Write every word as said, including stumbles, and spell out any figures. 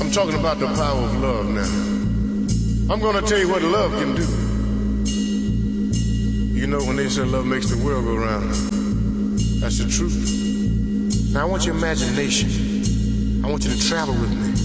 I'm talking about the power of love now. I'm going to tell you what love can do. You know when they say love makes the world go round, that's the truth. Now I want your imagination. I want you to travel with me.